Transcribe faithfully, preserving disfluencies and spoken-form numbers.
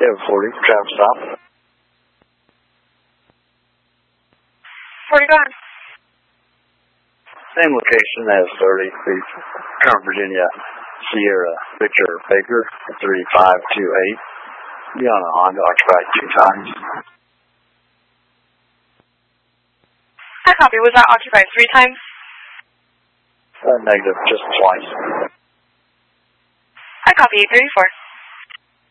Yeah, forty, traffic stop. forty gone. Same location as thirty, Current Virginia, Sierra, Victor, Baker, three five two eight. Be on a Honda, occupied two times. I copy. Was that occupied three times? Uh, negative, just twice. I copy. eight thirty-four.